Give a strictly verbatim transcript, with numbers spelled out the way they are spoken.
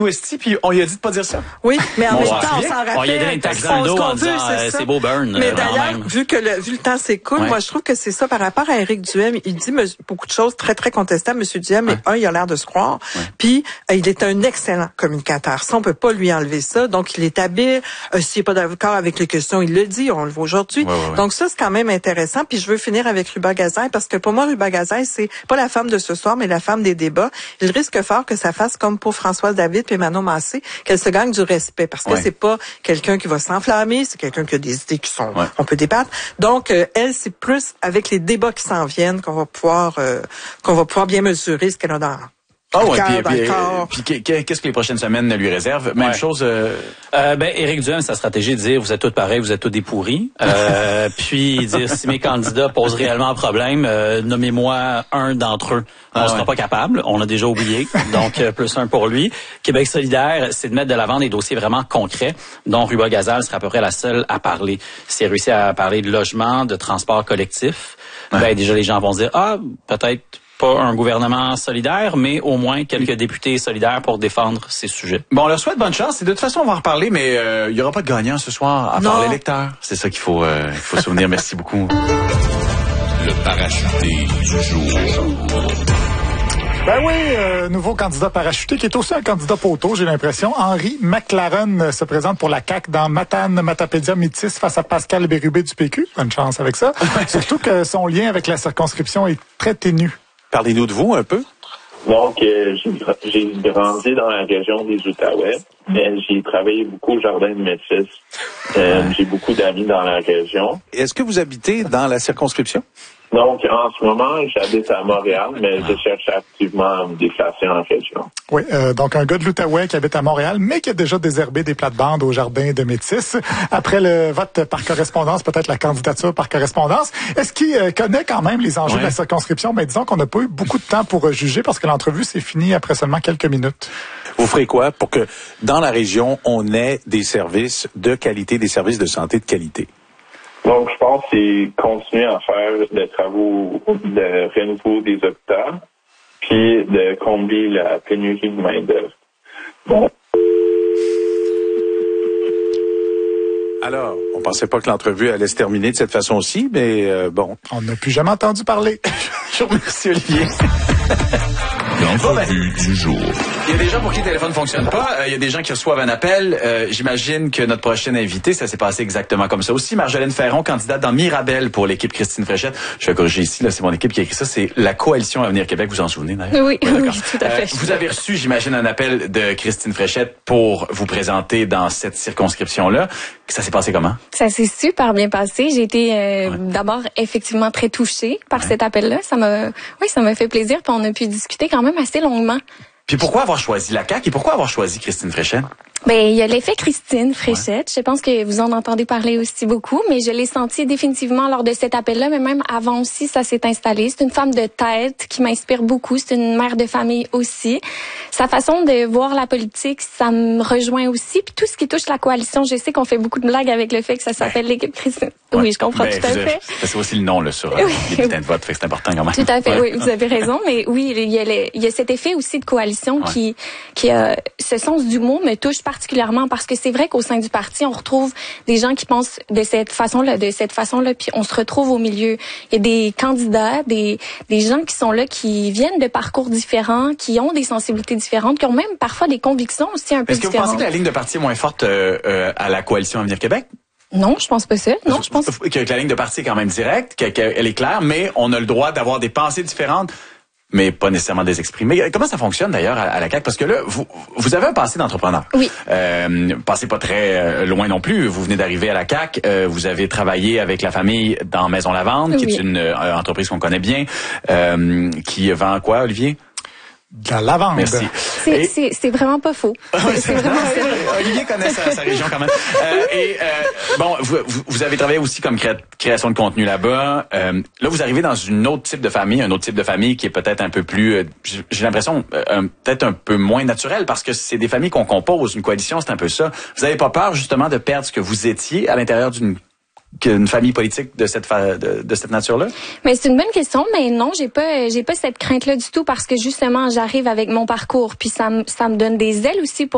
Westy, puis on lui a dit de pas dire ça. Oui, mais en bon, même on temps, on s'en s'en rappelle. On y a donné une taxe dans le dos en disant euh, c'est beau burn. Mais euh, d'ailleurs, vu que le, vu le temps s'écoule, ouais. moi je trouve que c'est ça par rapport à Éric Duhem. Il dit beaucoup de choses très très contestables, Monsieur Duhem. Mais ouais. un, il a l'air de se croire. Ouais. Puis euh, il est un excellent communicateur. Ça, on peut pas lui enlever ça. Donc il est habile. Euh, S'il n'est pas d'accord avec les questions, il le dit. On le voit aujourd'hui. Ouais, ouais, ouais. Donc ça, c'est quand même intéressant. Puis je veux finir avec Ruba Gazelle parce que pour moi, Ruba Gazelle, c'est pas la femme de ce soir, mais la femme des débats. Il risque fort que ça fasse comme pour Françoise David et Manon Massé, qu'elle se gagne du respect parce que ouais. c'est pas quelqu'un qui va s'enflammer, c'est quelqu'un qui a des idées qui sont, ouais. on peut débattre. Donc euh, elle, c'est plus avec les débats qui s'en viennent qu'on va pouvoir euh, qu'on va pouvoir bien mesurer ce qu'elle a dans. Ah ouais, puis, puis, puis qu'est-ce que les prochaines semaines lui réservent? Même ouais. chose. Euh... Euh, ben Éric Duhem, sa stratégie de dire vous êtes tous pareils, vous êtes tous des pourris. Euh, puis dire si mes candidats posent réellement un problème, euh, nommez-moi un d'entre eux. On ah, sera ouais. pas capable, on a déjà oublié. Donc euh, plus un pour lui. Québec solidaire, c'est de mettre de l'avant des dossiers vraiment concrets, dont Ruba Gazelle sera à peu près la seule à parler. Si elle réussit à parler de logement, de transport collectif, ouais. ben déjà les gens vont se dire ah peut-être pas un gouvernement solidaire, mais au moins quelques députés solidaires pour défendre ces sujets. Bon, on leur souhaite bonne chance. Et de toute façon, on va en reparler, mais euh, il n'y aura pas de gagnant ce soir, à part l'électeur. C'est ça qu'il faut, euh, il faut se souvenir. Merci beaucoup. Le parachuté du jour. Ben oui, euh, nouveau candidat parachuté qui est aussi un candidat poteau, j'ai l'impression. Henri McLaren euh, se présente pour la C A Q dans Matane Matapédia Métis face à Pascal Bérubé du P Q. Bonne chance avec ça. Surtout que son lien avec la circonscription est très ténu. Parlez-nous de vous un peu. Donc, euh, j'ai, j'ai grandi dans la région des Outaouais, mais j'ai travaillé beaucoup au Jardin de Métis. Euh, j'ai beaucoup d'amis dans la région. Est-ce que vous habitez dans la circonscription? Donc, en ce moment, j'habite à Montréal, mais je cherche activement à me déplacer en région. Oui, euh, donc un gars de l'Outaouais qui habite à Montréal, mais qui a déjà désherbé des plates-bandes au Jardin de Métis. Après le vote par correspondance, peut-être la candidature par correspondance, est-ce qu'il euh, connaît quand même les enjeux ouais. de la circonscription? Ben, disons qu'on n'a pas eu beaucoup de temps pour euh, juger parce que l'entrevue s'est finie après seulement quelques minutes. Vous ferez quoi pour que dans la région, on ait des services de qualité, des services de santé de qualité? Donc, je pense que c'est continuer à faire des travaux de renouveau des hôpitaux, puis de combler la pénurie de main-d'œuvre. Bon. Alors, on pensait pas que l'entrevue allait se terminer de cette façon-ci, mais euh, bon. On n'a plus jamais entendu parler. Je vous remercie, Olivier. L'entrevue du jour. Il y a des gens pour qui le téléphone ne fonctionne pas. Euh, il y a des gens qui reçoivent un appel. Euh, j'imagine que notre prochaine invitée, ça s'est passé exactement comme ça aussi. Marjolaine Ferron, candidate dans Mirabel pour l'équipe Christine Fréchette. Je vais corriger ici, là, c'est mon équipe qui a écrit ça. C'est la Coalition Avenir Québec, vous vous en souvenez d'ailleurs? Oui, oui, oui, tout à fait. Euh, vous avez reçu, j'imagine, un appel de Christine Fréchette pour vous présenter dans cette circonscription-là. Ça s'est passé comment? Ça s'est super bien passé. J'ai été euh, ouais. d'abord effectivement très touchée par ouais. cet appel-là. Ça m'a, oui, ça m'a fait plaisir. Puis on a pu discuter quand même assez longuement. Puis pourquoi avoir choisi la C A Q et pourquoi avoir choisi Christine Fréchette? Ben, il y a l'effet Christine Fréchette. Ouais. Je pense que vous en entendez parler aussi beaucoup, mais je l'ai senti définitivement lors de cet appel-là, mais même avant aussi, ça s'est installé. C'est une femme de tête qui m'inspire beaucoup. C'est une mère de famille aussi. Sa façon de voir la politique, ça me rejoint aussi. Puis tout ce qui touche la coalition, je sais qu'on fait beaucoup de blagues avec le fait que ça s'appelle ben, l'équipe Christine. Ouais. Oui, je comprends ben, tout à fait. C'est aussi le nom, là, sur euh, oui. les bulletins de vote. Fait que c'est important quand même. Tout à fait, ouais. oui, vous avez raison. Mais oui, il y a, le, il y a cet effet aussi de coalition ouais. qui, qui a, ce sens du mot me touche particulièrement parce que c'est vrai qu'au sein du parti, on retrouve des gens qui pensent de cette façon-là, de cette façon-là, puis on se retrouve au milieu. Il y a des candidats, des, des gens qui sont là, qui viennent de parcours différents, qui ont des sensibilités différentes, qui ont même parfois des convictions aussi un peu différentes. Est-ce que vous pensez que la ligne de parti est moins forte euh, euh, à la Coalition Avenir Québec? Non, je pense pas ça. Non, je pense que la ligne de parti est quand même directe, qu'elle est claire, mais on a le droit d'avoir des pensées différentes, mais pas nécessairement des exprimer. Comment ça fonctionne d'ailleurs à la C A Q? Parce que là, vous, vous avez un passé d'entrepreneur. Oui. Euh, passé pas très loin non plus. Vous venez d'arriver à la C A Q. Euh, vous avez travaillé avec la famille dans Maison Lavande, oui. qui est une euh, entreprise qu'on connaît bien. Euh, qui vend quoi, Olivier? De la lavande. Merci. C'est, et... c'est, c'est vraiment pas faux. C'est, c'est vraiment Olivier connaît sa, sa région quand même. Euh, et euh, bon, vous, vous avez travaillé aussi comme créa- création de contenu là-bas. Euh, là, vous arrivez dans une autre type de famille, un autre type de famille qui est peut-être un peu plus, euh, j'ai l'impression, euh, peut-être un peu moins naturel parce que c'est des familles qu'on compose. Une coalition, c'est un peu ça. Vous n'avez pas peur justement de perdre ce que vous étiez à l'intérieur d'une qu'une famille politique de cette fa- de, de cette nature-là? Mais c'est une bonne question, mais non, j'ai pas j'ai pas cette crainte-là du tout parce que justement, j'arrive avec mon parcours puis ça me ça me donne des ailes aussi pour